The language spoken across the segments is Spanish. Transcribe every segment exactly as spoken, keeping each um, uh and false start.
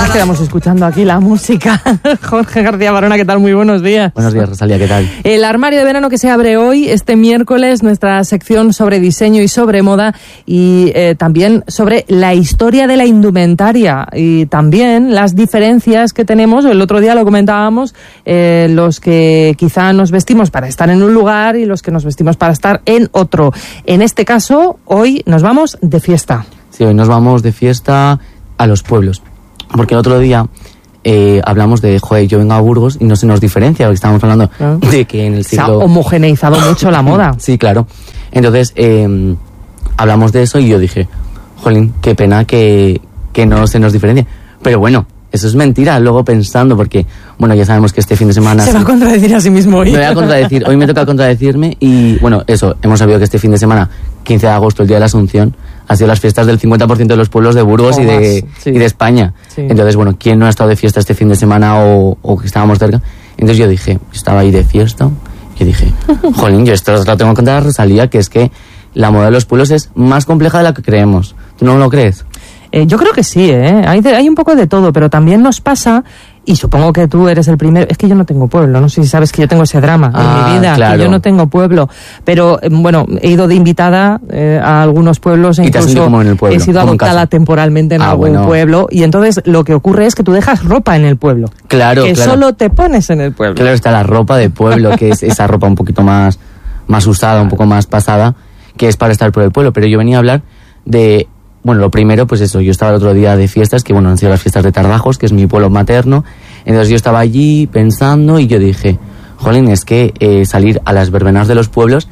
nos quedamos escuchando aquí la música. Jorge García Barona, ¿qué tal? Muy buenos días. Buenos días, Rosalía, ¿qué tal? El armario de verano que se abre hoy, este miércoles, nuestra sección sobre diseño y sobre moda y eh, también sobre la historia de la indumentaria y también las diferencias que tenemos. El otro día lo comentábamos, eh, los que quizá nos vestimos para estar en un lugar y los que nos vestimos para estar en otro. En este caso, hoy nos vamos de fiesta. Sí, hoy nos vamos de fiesta a los pueblos. Porque el otro día eh, hablamos de, joder, yo vengo a Burgos y no se nos diferencia, porque estábamos hablando ¿Ah? de que en el siglo... Se ha homogeneizado mucho la moda. Sí, claro. Entonces, eh, hablamos de eso y yo dije, jolín, qué pena que, que no se nos diferencie. Pero bueno, eso es mentira, luego pensando, porque, bueno, ya sabemos que este fin de semana... Se va a contradecir a sí mismo hoy. Me voy a contradecir, hoy me toca contradecirme y, bueno, eso, hemos sabido que este fin de semana, quince de agosto, el día de la Asunción, ha sido las fiestas del cincuenta por ciento de los pueblos de Burgos y de, sí. y de España. Sí. Entonces, bueno, ¿quién no ha estado de fiesta este fin de semana o, o que estábamos cerca? Entonces yo dije, yo estaba ahí de fiesta, y dije, jolín, yo esto lo tengo que contar a Rosalía, que es que la moda de los pueblos es más compleja de la que creemos. ¿Tú no lo crees? Eh, yo creo que sí, ¿eh? Hay, de, hay un poco de todo, pero también nos pasa, y supongo que tú eres el primero, es que yo no tengo pueblo, no sé si sabes que yo tengo ese drama ah, en mi vida, claro. que yo no tengo pueblo, pero eh, bueno, he ido de invitada eh, a algunos pueblos e incluso como en el pueblo, he sido adoptada temporalmente en ah, algún bueno. pueblo, y entonces lo que ocurre es que tú dejas ropa en el pueblo. Claro, que claro. solo te pones en el pueblo. Claro, está la ropa de pueblo, que es esa ropa un poquito más, más usada, un poco más pasada, que es para estar por el pueblo, pero yo venía a hablar de... Bueno, lo primero, pues eso, yo estaba el otro día de fiestas, que bueno, han sido las fiestas de Tardajos, que es mi pueblo materno. Entonces yo estaba allí pensando y yo dije, jolín, es que eh, salir a las verbenas de los pueblos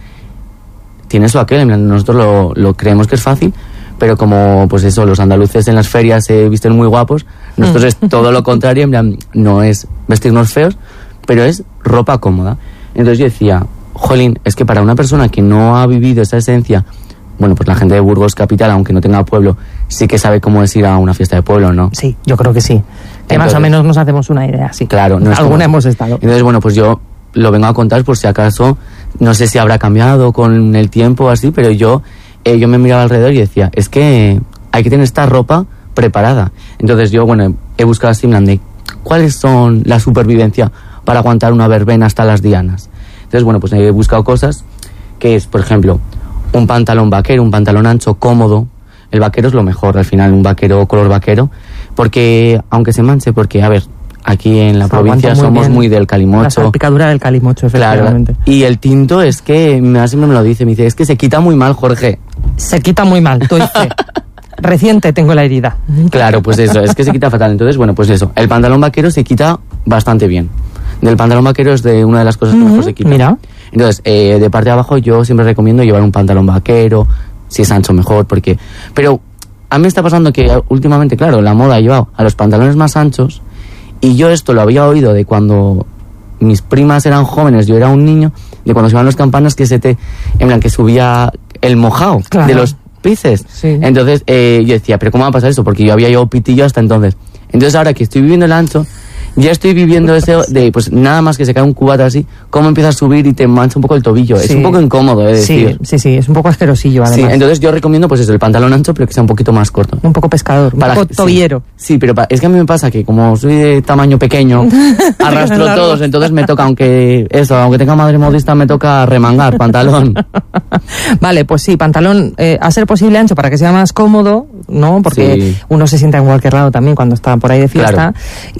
tiene su aquel. Nosotros lo, lo creemos que es fácil, pero como, pues eso, los andaluces en las ferias se visten muy guapos, nosotros es todo lo contrario, en plan, no es vestirnos feos, pero es ropa cómoda. Entonces yo decía, jolín, es que para una persona que no ha vivido esa esencia... Bueno, pues la gente de Burgos capital, aunque no tenga pueblo, sí que sabe cómo es ir a una fiesta de pueblo, ¿no? Sí, yo creo que sí. Que Entonces, más o menos nos hacemos una idea, sí. Claro. No Alguna hemos estado. Entonces, bueno, pues yo lo vengo a contar por si acaso, no sé si habrá cambiado con el tiempo o así, pero yo, eh, yo me miraba alrededor y decía, es que hay que tener esta ropa preparada. Entonces yo, bueno, he buscado así en plan de, ¿cuáles son la supervivencia para aguantar una verbena hasta las dianas? Entonces, bueno, pues he buscado cosas que es, por ejemplo... un pantalón vaquero, un pantalón ancho, cómodo. El vaquero es lo mejor, al final, un vaquero, color vaquero. Porque, aunque se manche, porque, a ver, aquí en la se provincia muy somos bien. Muy del calimocho. La salpicadura del calimocho, efectivamente. Claro. Y el tinto es que, mi madre siempre me lo dice, me dice, es que se quita muy mal, Jorge. Se quita muy mal, tú dices. Reciente tengo la herida. Claro, pues eso, es que se quita fatal. Entonces, bueno, pues eso, el pantalón vaquero se quita bastante bien. Del pantalón vaquero es de una de las cosas que uh-huh, mejor se quita. Mira. Entonces, eh, de parte de abajo yo siempre recomiendo llevar un pantalón vaquero, si es ancho mejor, porque... Pero a mí me está pasando que últimamente, claro, la moda ha llevado a los pantalones más anchos, y yo esto lo había oído de cuando mis primas eran jóvenes, yo era un niño, de cuando se iban las campanas que se te... En plan, que subía el mojado claro. de los pices. Sí. Entonces, eh, yo decía, ¿pero cómo va a pasar eso? Porque yo había llevado pitillo hasta entonces. Entonces ahora que estoy viviendo el ancho... Ya estoy viviendo ese de, pues nada más que se cae un cubata así, cómo empieza a subir y te mancha un poco el tobillo. Sí. Es un poco incómodo, es sí, decir. Sí, sí, es un poco asquerosillo, además. Sí, entonces yo recomiendo, pues eso, el pantalón ancho, pero que sea un poquito más corto. Un poco pescador, un para, poco tobillero. Sí, sí pero pa, es que a mí me pasa que como soy de tamaño pequeño, arrastro todos, entonces me toca, aunque eso, aunque tenga madre modista, me toca remangar pantalón. Vale, pues sí, pantalón, eh, a ser posible ancho para que sea más cómodo, ¿no? Porque sí. uno se sienta en cualquier lado también cuando está por ahí de fiesta. Claro.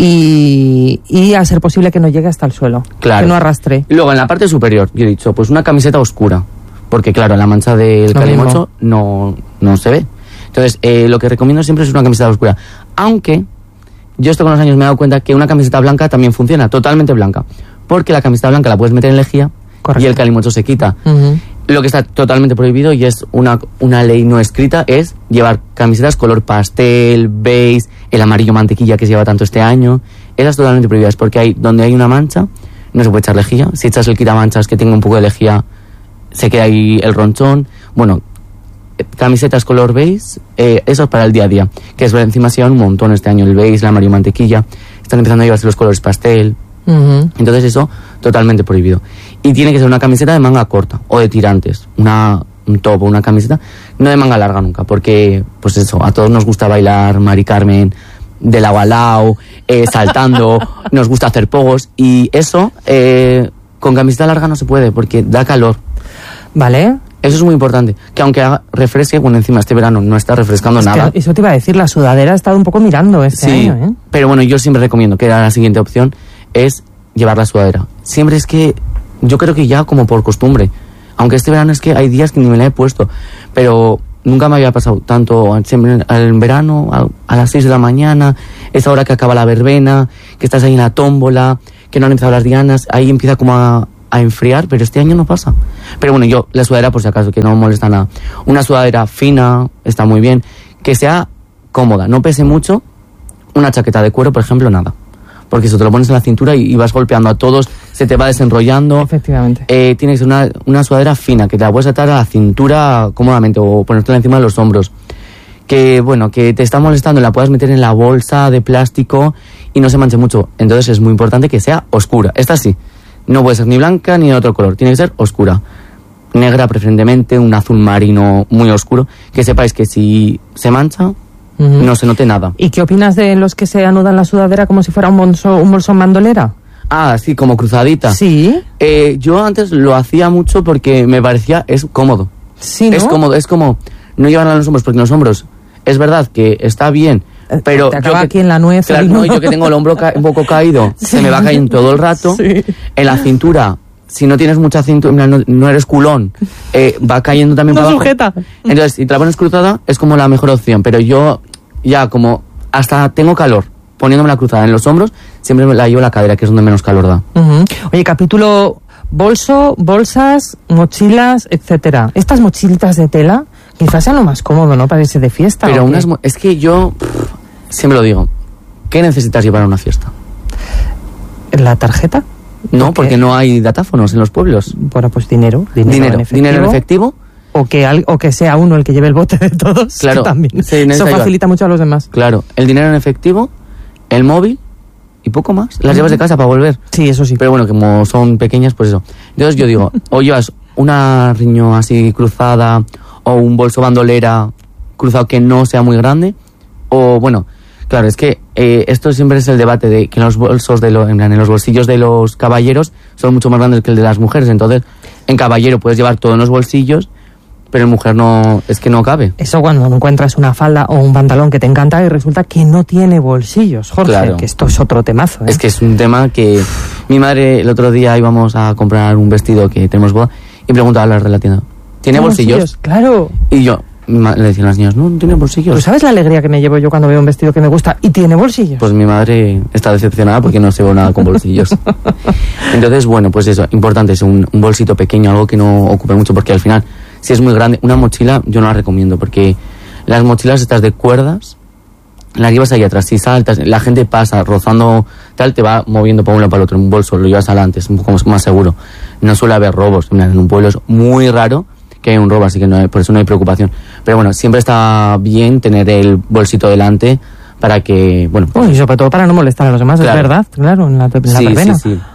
Y, y a ser posible que no llegue hasta el suelo, claro. que no arrastre. Luego, en la parte superior, yo he dicho, pues una camiseta oscura, porque claro, la mancha del calimocho no, no se ve. Entonces, eh, lo que recomiendo siempre es una camiseta oscura. Aunque, yo esto con los años me he dado cuenta que una camiseta blanca también funciona, totalmente blanca. Porque la camiseta blanca la puedes meter en lejía. Correcto. Y el calimocho se quita. Uh-huh. Lo que está totalmente prohibido, y es una, una ley no escrita, es llevar camisetas color pastel, beige, el amarillo mantequilla que se lleva tanto este año. Esas totalmente prohibidas, porque hay, donde hay una mancha, no se puede echar lejía. Si echas el quitamanchas que tenga un poco de lejía, se queda ahí el ronchón. Bueno, camisetas color beige, eh, eso es para el día a día, que es encima se llevan un montón este año, el beige, el amarillo mantequilla, están empezando a llevarse los colores pastel. Uh-huh. Entonces eso, totalmente prohibido. Y tiene que ser una camiseta de manga corta, o de tirantes, una, un top o una camiseta, no de manga larga nunca, porque, pues eso, a todos nos gusta bailar Mari Carmen, de lado a lado, eh, saltando, nos gusta hacer pogos, y eso eh, con camiseta larga no se puede porque da calor. Vale. Eso es muy importante, que aunque haga refresque, bueno, encima este verano no está refrescando es nada. Eso te iba a decir, la sudadera ha estado un poco mirando este sí, año, ¿eh? Pero bueno, yo siempre recomiendo que la siguiente opción es llevar la sudadera. Siempre es que, yo creo que ya como por costumbre, aunque este verano es que hay días que ni me la he puesto, pero nunca me había pasado tanto siempre al verano, a, a las seis de la mañana, esa hora que acaba la verbena, que estás ahí en la tómbola, que no han entrado las dianas, ahí empieza como a... a enfriar, pero este año no pasa. Pero bueno, yo, la sudadera por si acaso, que no me molesta nada. Una sudadera fina, está muy bien, que sea cómoda, no pese mucho. Una chaqueta de cuero, por ejemplo, nada. Porque eso te lo pones en la cintura y, y vas golpeando a todos, se te va desenrollando. Efectivamente. Eh, tiene que ser una, una sudadera fina, que te la puedes atar a la cintura cómodamente o ponértela encima de los hombros. Que, bueno, que te está molestando, la puedas meter en la bolsa de plástico y no se manche mucho. Entonces es muy importante que sea oscura. Esta sí. No puede ser ni blanca ni de otro color, tiene que ser oscura. Negra preferentemente, un azul marino muy oscuro. Que sepáis que si se mancha, uh-huh. no se note nada. ¿Y qué opinas de los que se anudan la sudadera como si fuera un bolso, un bolsón bandolera? Ah, sí, como cruzadita. Sí. Eh, yo antes lo hacía mucho porque me parecía, es cómodo. Sí, ¿no? Es cómodo, es como no llevarla en los hombros, porque en los hombros es verdad que está bien, pero te acaba yo que, aquí en la nuez. claro, no, yo que tengo el hombro ca- un poco caído, sí. se me va cayendo todo el rato. Sí. En la cintura, si no tienes mucha cintura, no, no eres culón, eh, va cayendo también no para abajo. sujeta. Entonces, si te la pones cruzada, es como la mejor opción. Pero yo, ya como hasta tengo calor, poniéndome la cruzada en los hombros, siempre me la llevo a la cadera, que es donde menos calor da. Uh-huh. Oye, capítulo bolso, bolsas, mochilas, etcétera. Estas mochilitas de tela quizás sean lo más cómodo, ¿no? Para irse de fiesta. Pero ¿o unas, qué? es que yo pff, siempre lo digo. ¿Qué necesitas llevar a una fiesta? ¿La tarjeta? No, ¿Por porque qué? no hay datáfonos en los pueblos. Bueno, pues dinero. Dinero, Dinero, en efectivo. dinero en efectivo. O que, al, o que sea uno el que lleve el bote de todos. Claro, que también. sí, Eso necesita facilita llevar. mucho a los demás. Claro, el dinero en efectivo, el móvil y poco más. Las llevas de casa para volver. Sí, eso sí. Pero bueno, como son pequeñas, pues eso. Entonces yo digo, o llevas una riño así cruzada o un bolso bandolera cruzado que no sea muy grande, o bueno, claro, es que eh, esto siempre es el debate de que los bolsos de lo, en, en los bolsillos de los caballeros son mucho más grandes que el de las mujeres. Entonces, en caballero puedes llevar todo en los bolsillos, pero en mujer no, es que no cabe. Eso cuando encuentras una falda o un pantalón que te encanta y resulta que no tiene bolsillos, Jorge, Claro. que esto es otro temazo, ¿eh? Es que es un tema que mi madre el otro día íbamos a comprar un vestido que tenemos boda y preguntaba a la de la tienda, ¿tiene bolsillos? Claro. Y yo mi ma- le decían las niñas, no, no tiene bolsillos. ¿Tú sabes la alegría que me llevo yo cuando veo un vestido que me gusta y tiene bolsillos? Pues mi madre está decepcionada porque no se ve nada con bolsillos. Entonces, bueno, pues eso, importante es un, un bolsito pequeño, algo que no ocupe mucho, porque al final, si es muy grande, una mochila yo no la recomiendo, porque las mochilas estas de cuerdas, las llevas ahí atrás, si saltas, la gente pasa rozando tal, te va moviendo para uno para el otro, un bolso lo llevas adelante, es un poco más seguro. No suele haber robos, en un pueblo es muy raro que hay un robo, así que no hay, por eso no hay preocupación. Pero bueno, siempre está bien tener el bolsito delante para que, bueno... Uy, y sobre todo para no molestar a los demás, Claro. es verdad, claro, en la, en la sí, verbena. sí, sí.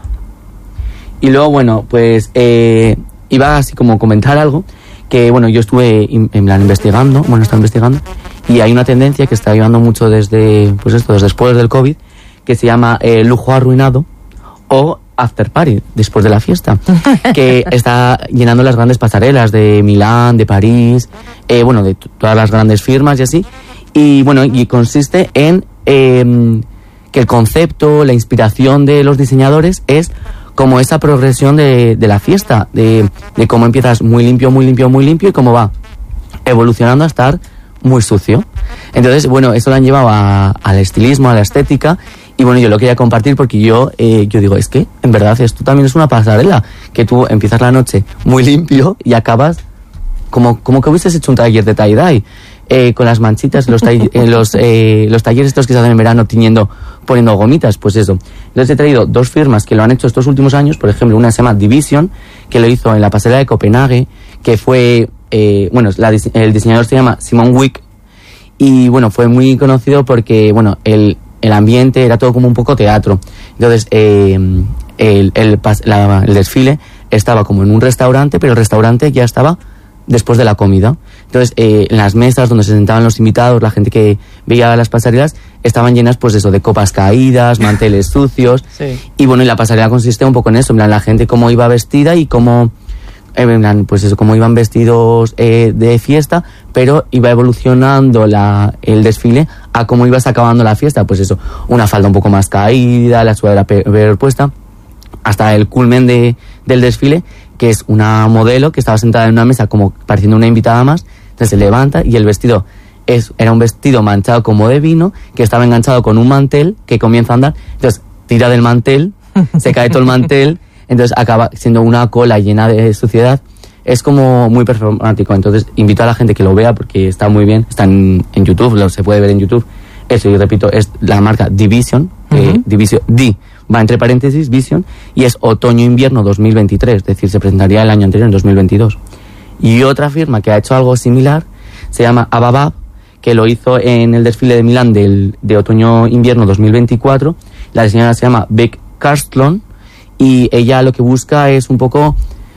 Y luego, bueno, pues eh, iba así como a comentar algo que, bueno, yo estuve in- en plan investigando, bueno, estaba investigando, y hay una tendencia que está llevando mucho desde, pues esto, desde después del COVID, que se llama eh, lujo arruinado o after party, después de la fiesta, que está llenando las grandes pasarelas de Milán, de París, eh, bueno, de t- todas las grandes firmas y así. Y bueno, y consiste en eh, que el concepto, la inspiración de los diseñadores es como esa progresión de, de la fiesta, de, de cómo empiezas muy limpio, muy limpio, muy limpio y cómo va evolucionando a estar muy sucio. Entonces, bueno, eso lo han llevado a- al estilismo, a la estética. Y bueno, yo lo quería compartir porque yo, eh, yo digo, es que en verdad esto también es una pasarela, que tú empiezas la noche muy limpio y acabas como, como que hubieses hecho un taller de tie-dye, eh, con las manchitas, los, tall- eh, los, eh, los talleres estos que se hacen en verano tiñendo, poniendo gomitas, pues eso. Entonces he traído dos firmas que lo han hecho estos últimos años, por ejemplo, una se llama Division, que lo hizo en la pasarela de Copenhague, que fue, eh, bueno, la dise- el diseñador se llama Simon Wick, y bueno, fue muy conocido porque, bueno, el, el ambiente era todo como un poco teatro. Entonces, eh, el, el, pas- la- el desfile estaba como en un restaurante, pero el restaurante ya estaba después de la comida. Entonces, eh, en las mesas donde se sentaban los invitados, la gente que veía las pasarelas, estaban llenas, pues eso, de copas caídas, manteles sucios. Sí. Y bueno, y la pasarela consiste un poco en eso, en plan, la gente cómo iba vestida y cómo, eh, en plan, pues eso, cómo iban vestidos eh, de fiesta, pero iba evolucionando la, el desfile a cómo ibas acabando la fiesta. Pues eso, una falda un poco más caída, la sudadera peor puesta, hasta el culmen de, del desfile, que es una modelo que estaba sentada en una mesa como pareciendo una invitada más. Entonces se levanta y el vestido es, era un vestido manchado como de vino, que estaba enganchado con un mantel que comienza a andar. Entonces tira del mantel, se cae todo el mantel, entonces acaba siendo una cola llena de suciedad. Es como muy performático. Entonces invito a la gente que lo vea porque está muy bien. Está en, en YouTube, lo se puede ver en YouTube. Eso, yo repito, es la marca Division, uh-huh. eh, Division, D, va entre paréntesis, Vision, y es otoño-invierno dos mil veintitrés, es decir, se presentaría el año anterior, en dos mil veintidós. Y otra firma que ha hecho algo similar se llama Ababab, que lo hizo en el desfile de Milán del, de otoño-invierno dos mil veinticuatro. La diseñadora se llama Beck Karlsson y ella lo que busca es un poco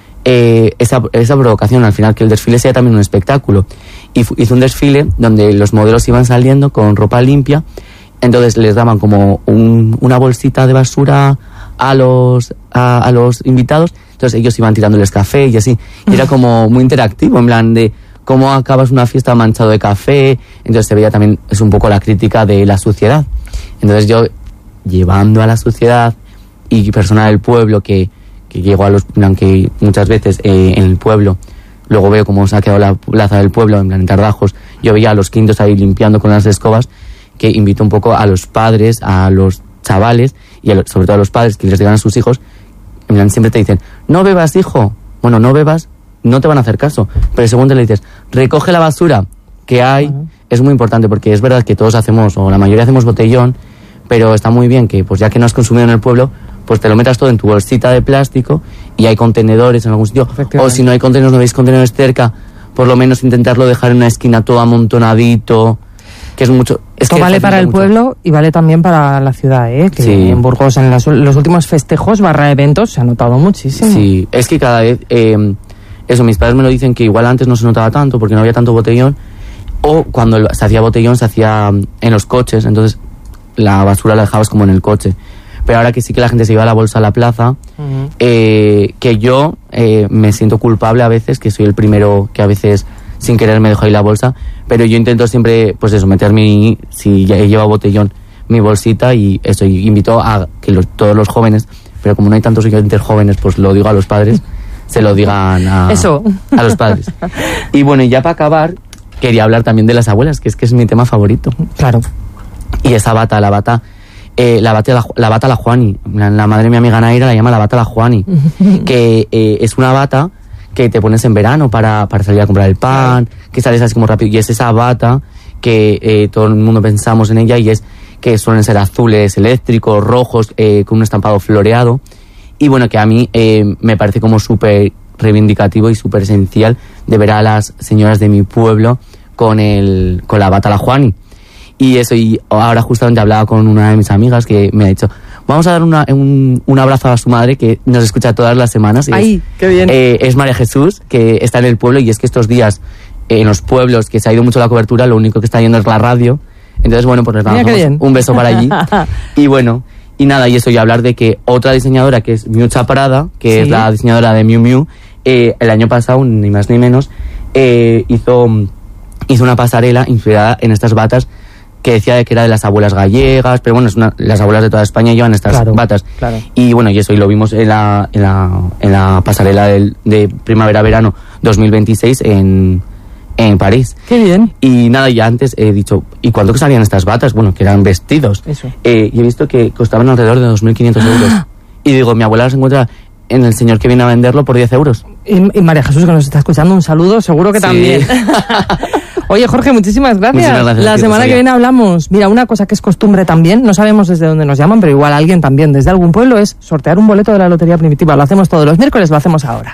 eh, esa, esa provocación, al final, que el desfile sea también un espectáculo. Y hizo un desfile donde los modelos iban saliendo con ropa limpia, entonces les daban como un, una bolsita de basura a los, a, a los invitados, entonces ellos iban tirándoles café y así, y era como muy interactivo, en plan de cómo acabas una fiesta manchado de café. Entonces se veía también, es un poco la crítica de la suciedad. Entonces yo, llevando a la sociedad y persona del pueblo que, que llegó a los, que muchas veces eh, en el pueblo, luego veo cómo se ha quedado la plaza del pueblo, en plan en Tardajos, yo veía a los quintos ahí limpiando con las escobas, que invito un poco a los padres, a los chavales y a lo, sobre todo a los padres que les digan a sus hijos, en plan, siempre te dicen, no bebas, hijo. Bueno, no bebas, no te van a hacer caso. Pero según te le dices, recoge la basura que hay, uh-huh. es muy importante, porque es verdad que todos hacemos, o la mayoría hacemos botellón, pero está muy bien que, pues ya que no has consumido en el pueblo, pues te lo metas todo en tu bolsita de plástico y hay contenedores en algún sitio. O si no hay contenedores, no veis contenedores cerca, por lo menos intentarlo dejar en una esquina todo amontonadito, que es mucho. Es Esto que vale para el mucho. pueblo y vale también para la ciudad, ¿eh? Que sí. En Burgos, en las, los últimos festejos barra eventos, se ha notado muchísimo. Sí, es que cada vez, eh, eso, mis padres me lo dicen, que igual antes no se notaba tanto porque no había tanto botellón, o cuando se hacía botellón se hacía en los coches, entonces la basura la dejabas como en el coche. Pero ahora que sí que la gente se lleva la bolsa a la plaza, uh-huh. eh, que yo eh, me siento culpable a veces, que soy el primero que a veces sin querer me dejo ahí la bolsa, pero yo intento siempre, pues eso, meter mi, si ya lleva botellón, mi bolsita, y eso, y invito a que los, todos los jóvenes, pero como no hay tantos oyentes jóvenes, pues lo digo a los padres, se lo digan a, eso. a los padres. Y bueno, y ya para acabar, quería hablar también de las abuelas, que es que es mi tema favorito. Claro. Y esa bata, la bata, eh, la bata, la, la bata la Juani, la, la madre de mi amiga Naira la llama la bata la Juani, que eh, es una bata que te pones en verano para, para salir a comprar el pan, que sales así como rápido, y es esa bata que eh, todo el mundo pensamos en ella, y es que suelen ser azules eléctricos, rojos, eh, con un estampado floreado, y bueno, que a mí eh, me parece como súper reivindicativo y súper esencial de ver a las señoras de mi pueblo con, el, con la bata la Juani. Y eso, y ahora justamente hablaba con una de mis amigas que me ha dicho, vamos a dar una, un, un abrazo a su madre, que nos escucha todas las semanas. ¡Ay, es, qué bien! Eh, es María Jesús, que está en el pueblo, y es que estos días, eh, en los pueblos, que se ha ido mucho la cobertura, lo único que está yendo es la radio. Entonces, bueno, pues les damos un beso para allí. Y bueno, y nada, y eso, y hablar de que otra diseñadora, que es Miucha Prada, que ¿sí? es la diseñadora de Miu Miu, eh, el año pasado, ni más ni menos, eh, hizo, hizo una pasarela inspirada en estas batas, que decía que era de las abuelas gallegas, pero bueno, es una, las abuelas de toda España llevan estas claro, batas. Claro. Y bueno, y eso, y lo vimos en la, en la, en la pasarela del, de primavera-verano dos mil veintiséis en, en París. ¡Qué bien! Y nada, ya antes he dicho, ¿y cuánto que salían estas batas? Bueno, que eran vestidos. Eso. Eh, y he visto que costaban alrededor de dos mil quinientos euros. Y digo, mi abuela las encuentra en el señor que viene a venderlo por diez euros. Y, y María Jesús, que nos está escuchando, un saludo, seguro que sí. también. Oye, Jorge, muchísimas gracias. Muchísimas gracias. La semana que viene hablamos. Mira, una cosa que es costumbre también, no sabemos desde dónde nos llaman, pero igual alguien también desde algún pueblo, es sortear un boleto de la Lotería Primitiva. Lo hacemos todos los miércoles, lo hacemos ahora.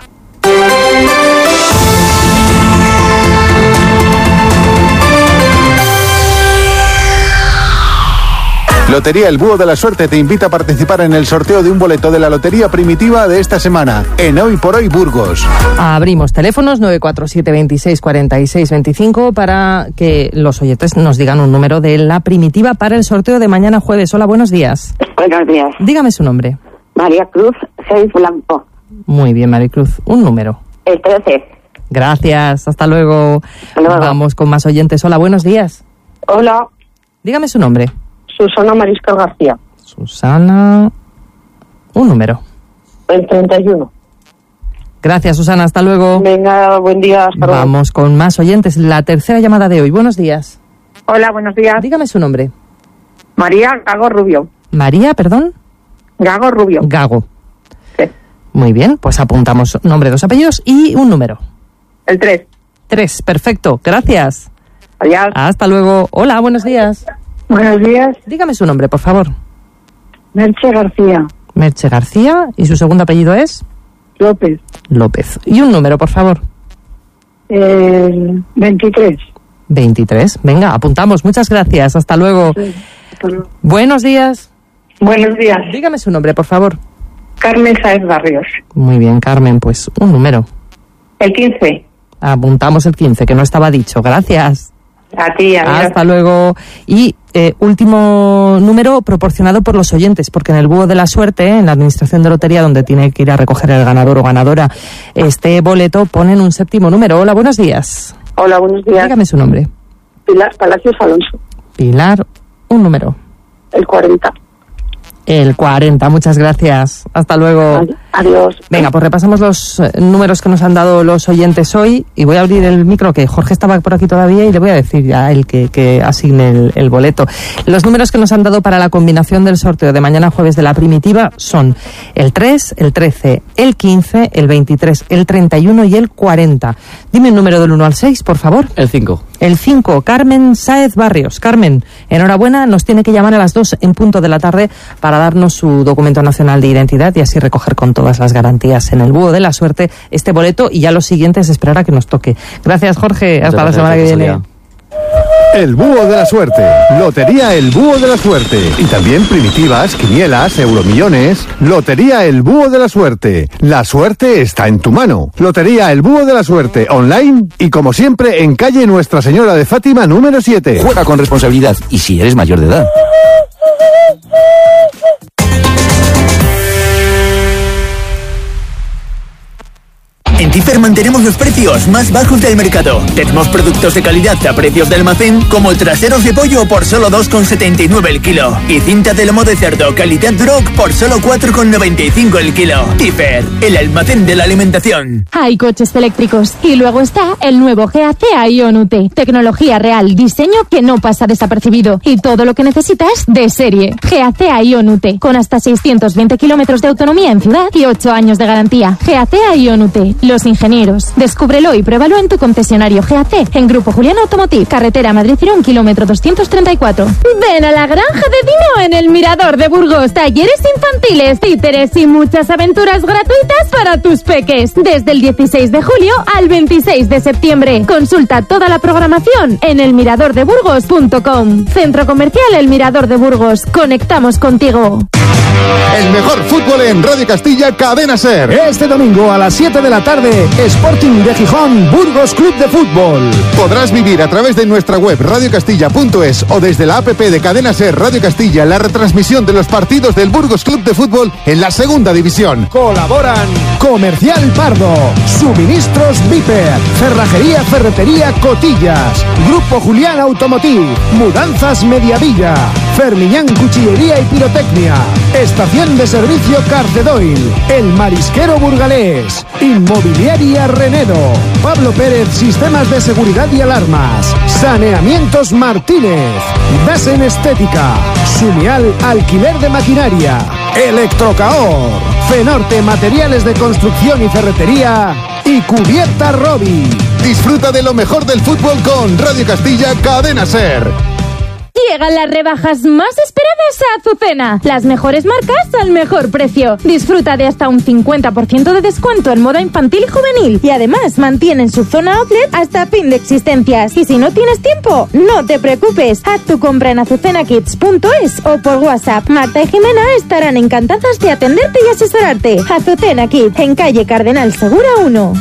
Lotería El Búho de la Suerte te invita a participar en el sorteo de un boleto de la Lotería Primitiva de esta semana, en Hoy por Hoy Burgos. Abrimos teléfonos nueve cuatro siete veintiséis cuarenta y seis veinticinco para que los oyentes nos digan un número de la Primitiva para el sorteo de mañana jueves. Hola, buenos días. Buenos días. Dígame su nombre. María Cruz, seis Blanco. Muy bien, Maricruz. Un número. El trece. Gracias, hasta luego. Hasta luego. Vamos con más oyentes. Hola, buenos días. Hola, Dígame su nombre. Susana Mariscal García. Susana. Un número. El treinta y uno. Gracias, Susana, hasta luego. Venga, buen día. Hasta luego. Vamos con más oyentes. La tercera llamada de hoy. Buenos días. Hola, buenos días. Dígame su nombre. María Gago Rubio. María, perdón. Gago Rubio. Gago. Sí. Muy bien, pues apuntamos nombre, dos apellidos y un número. El tres. Tres, perfecto, gracias. Adiós. Hasta luego. Hola, buenos días. Buenos días. Dígame su nombre, por favor. Merche García. Merche García. ¿Y su segundo apellido es? López. López. Y un número, por favor. El veintitrés. veintitrés. Venga, apuntamos. Muchas gracias. Hasta luego. Sí. Hasta luego. Buenos días. Buenos días. Dígame su nombre, por favor. Carmen Sáez Barrios. Muy bien, Carmen. Pues un número. El quince. Apuntamos el quince, que no estaba dicho. Gracias. A ti, adiós. Hasta luego. Y eh, último número proporcionado por los oyentes, porque en el Búho de la Suerte, en la Administración de Lotería, donde tiene que ir a recoger el ganador o ganadora este boleto, ponen un séptimo número. Hola, buenos días. Hola, buenos días. Dígame su nombre. Pilar Palacios Alonso. Pilar, un número. El cuarenta. El cuarenta, muchas gracias. Hasta luego. Adiós. Venga, pues repasamos los eh, números que nos han dado los oyentes hoy y voy a abrir el micro, que Jorge estaba por aquí todavía, y le voy a decir ya a él que, que asigne el, el boleto. Los números que nos han dado para la combinación del sorteo de mañana jueves de la Primitiva son el tres, el trece, el quince, el veintitrés, el treinta y uno y el cuarenta. Dime un número del uno al seis, por favor. El cinco. El cinco, Carmen Sáez Barrios. Carmen, enhorabuena, nos tiene que llamar a las dos en punto de la tarde para darnos su documento nacional de identidad y así recoger con todas las garantías en el Búho de la Suerte este boleto, y ya los siguientes esperar a que nos toque. Gracias, Jorge. Muchas Hasta gracias, la semana que viene. Rosalía. El Búho de la Suerte. Lotería El Búho de la Suerte. Y también primitivas, quinielas, euromillones. Lotería El Búho de la Suerte. La suerte está en tu mano. Lotería El Búho de la Suerte online y, como siempre, en calle Nuestra Señora de Fátima número siete. Juega con responsabilidad y si eres mayor de edad. En Tifer mantenemos los precios más bajos del mercado. Tenemos productos de calidad a precios de almacén, como traseros de pollo por solo dos con setenta y nueve el kilo y cinta de lomo de cerdo calidad Duroc por solo cuatro con noventa y cinco el kilo. Tifer, el almacén de la alimentación. Hay coches eléctricos y luego está el nuevo G A C Ion U T. Tecnología real, diseño que no pasa desapercibido y todo lo que necesitas de serie. G A C Ion U T, con hasta seiscientos veinte kilómetros de autonomía en ciudad y ocho años de garantía. G A C Ion U T. Los ingenieros. Descúbrelo y pruébalo en tu concesionario G A C, en Grupo Julián Automotive, carretera Madrid-Irún, kilómetro doscientos treinta y cuatro. Ven a la granja de Dino en el Mirador de Burgos. Talleres infantiles, títeres y muchas aventuras gratuitas para tus peques. Desde el dieciséis de julio al veintiséis de septiembre. Consulta toda la programación en el mirador de burgos punto com. Centro Comercial El Mirador de Burgos. Conectamos contigo. El mejor fútbol en Radio Castilla, Cadena Ser. Este domingo a las siete de la tarde, Sporting de Gijón, Burgos Club de Fútbol. Podrás vivir a través de nuestra web radio castilla punto es o desde la app de Cadena Ser Radio Castilla la retransmisión de los partidos del Burgos Club de Fútbol en la segunda división. Colaboran Comercial Pardo, Suministros Viper, Cerrajería Ferretería Cotillas, Grupo Julián Automotive, Mudanzas Mediavilla, Fermiñán Cuchillería y Pirotecnia, Estación de Servicio Carcedoil, El Marisquero Burgalés, Inmobiliaria Renedo, Pablo Pérez Sistemas de Seguridad y Alarmas, Saneamientos Martínez, Dasen Estética, Sumial Alquiler de Maquinaria, Electrocaor, Fenorte Materiales de Construcción y Ferretería y Cubierta Robi. Disfruta de lo mejor del fútbol con Radio Castilla, Cadena Ser. Llegan las rebajas más esperadas a Azucena. Las mejores marcas al mejor precio. Disfruta de hasta un cincuenta por ciento de descuento en moda infantil y juvenil. Y además mantienen su zona outlet hasta fin de existencias. Y si no tienes tiempo, no te preocupes. Haz tu compra en azucena kids punto es o por WhatsApp. Marta y Jimena estarán encantadas de atenderte y asesorarte. Azucena Kids, en calle Cardenal Segura uno.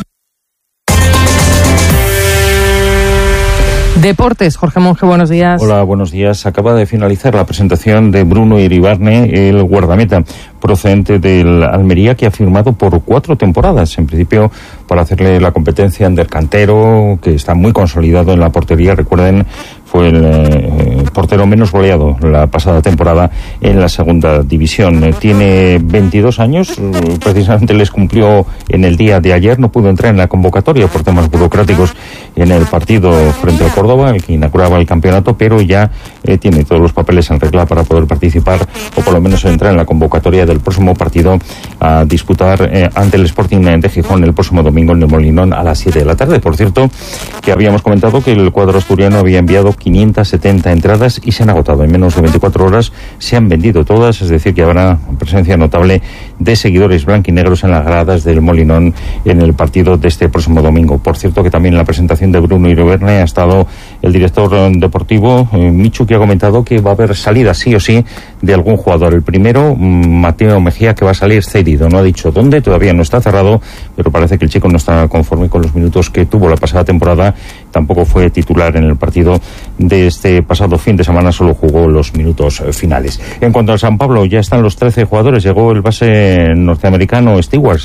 Deportes, Jorge Monge, buenos días. Hola, buenos días. Acaba de finalizar la presentación de Bruno Iribarne, el guardameta procedente del Almería, que ha firmado por cuatro temporadas, en principio para hacerle la competencia en Ander Cantero, que está muy consolidado en la portería. Recuerden, fue el eh, portero menos goleado la pasada temporada en la segunda división. Eh, tiene veintidós años, eh, precisamente les cumplió en el día de ayer. No pudo entrar en la convocatoria por temas burocráticos en el partido frente al Córdoba, el que inauguraba el campeonato, pero ya eh, tiene todos los papeles en regla para poder participar, o por lo menos entrar en la convocatoria del próximo partido a disputar eh, ante el Sporting de Gijón el próximo domingo en el Molinón a las siete de la tarde. Por cierto, que habíamos comentado que el cuadro asturiano había enviado quinientas setenta entradas y se han agotado. En menos de veinticuatro horas se han vendido todas, es decir, que habrá presencia notable de seguidores blanquinegros en las gradas del Molinón en el partido de este próximo domingo. Por cierto, que también en la presentación de Bruno Iribarne ha estado el director deportivo, eh, Michu, que ha comentado que va a haber salida sí o sí de algún jugador. El primero, Mateo Mejía, que va a salir cedido. No ha dicho dónde, todavía no está cerrado, pero parece que el chico no está conforme con los minutos que tuvo la pasada temporada. Tampoco fue titular en el partido de este pasado fin de semana, solo jugó los minutos finales. En cuanto al San Pablo, ya están los trece jugadores. Llegó el base norteamericano Stewart.